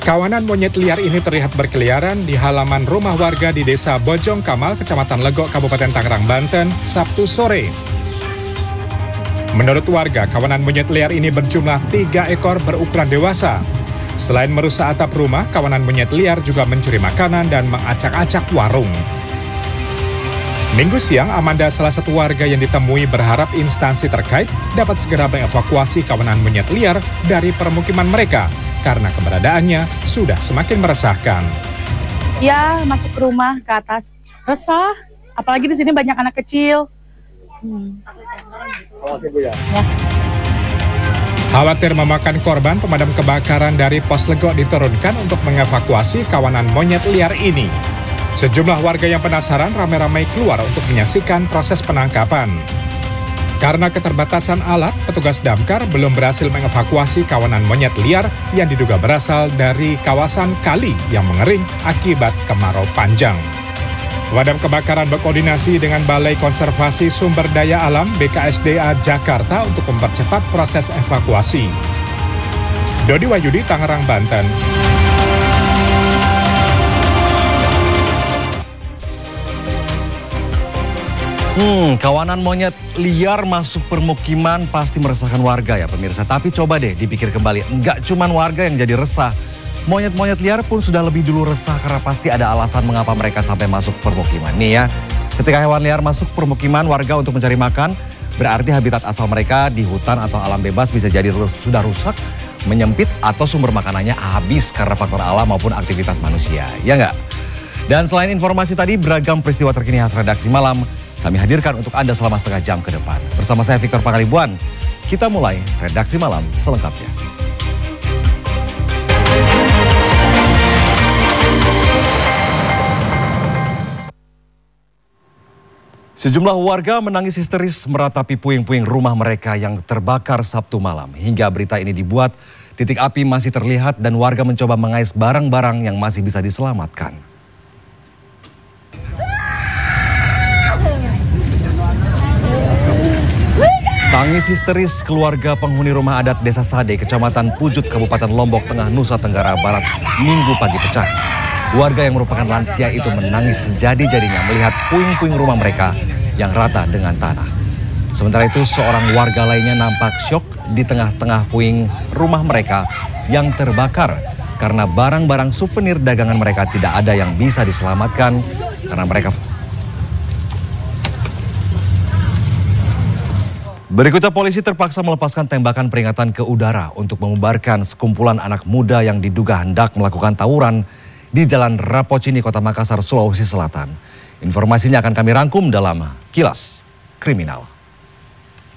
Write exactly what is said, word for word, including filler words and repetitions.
Kawanan monyet liar ini terlihat berkeliaran di halaman rumah warga di Desa Bojong Kamal, Kecamatan Legok, Kabupaten Tangerang, Banten, Sabtu sore. Menurut warga, kawanan monyet liar ini berjumlah tiga ekor berukuran dewasa. Selain merusak atap rumah, kawanan monyet liar juga mencuri makanan dan mengacak-acak warung. Minggu siang, Amanda, salah satu warga yang ditemui, berharap instansi terkait dapat segera mengevakuasi kawanan monyet liar dari permukiman mereka karena keberadaannya sudah semakin meresahkan. Ya, masuk ke rumah ke atas. Resah, apalagi di sini banyak anak kecil. Hmm. Ya. Khawatir memakan korban, pemadam kebakaran dari Pos Legok diturunkan untuk mengevakuasi kawanan monyet liar ini. Sejumlah warga yang penasaran ramai-ramai keluar untuk menyaksikan proses penangkapan. Karena keterbatasan alat, petugas damkar belum berhasil mengevakuasi kawanan monyet liar yang diduga berasal dari kawasan kali yang mengering akibat kemarau panjang. Pemadam kebakaran berkoordinasi dengan Balai Konservasi Sumber Daya Alam B K S D A Jakarta untuk mempercepat proses evakuasi. Dodi Wahyudi, Tangerang, Banten. Hmm, kawanan monyet liar masuk permukiman pasti meresahkan warga ya pemirsa. Tapi coba deh dipikir kembali, enggak cuman warga yang jadi resah. Monyet-monyet liar pun sudah lebih dulu resah karena pasti ada alasan mengapa mereka sampai masuk permukiman. Nih ya, ketika hewan liar masuk permukiman warga untuk mencari makan, berarti habitat asal mereka di hutan atau alam bebas bisa jadi sudah rusak, menyempit atau sumber makanannya habis karena faktor alam maupun aktivitas manusia. Ya enggak? Dan selain informasi tadi, beragam peristiwa terkini khas redaksi malam kami hadirkan untuk Anda selama setengah jam ke depan. Bersama saya Victor Pangaribuan, kita mulai redaksi malam selengkapnya. Sejumlah warga menangis histeris meratapi puing-puing rumah mereka yang terbakar Sabtu malam. Hingga berita ini dibuat, titik api masih terlihat dan warga mencoba mengais barang-barang yang masih bisa diselamatkan. Tangis histeris keluarga penghuni rumah adat Desa Sade, Kecamatan Pujut, Kabupaten Lombok Tengah, Nusa Tenggara Barat, Minggu pagi pecah. Warga yang merupakan lansia itu menangis sejadi-jadinya melihat puing-puing rumah mereka yang rata dengan tanah. Sementara itu seorang warga lainnya nampak syok di tengah-tengah puing rumah mereka yang terbakar karena barang-barang souvenir dagangan mereka tidak ada yang bisa diselamatkan karena mereka... Berikutnya polisi terpaksa melepaskan tembakan peringatan ke udara untuk membubarkan sekumpulan anak muda yang diduga hendak melakukan tawuran di Jalan Rapocini, Kota Makassar, Sulawesi Selatan. Informasinya akan kami rangkum dalam Kilas Kriminal.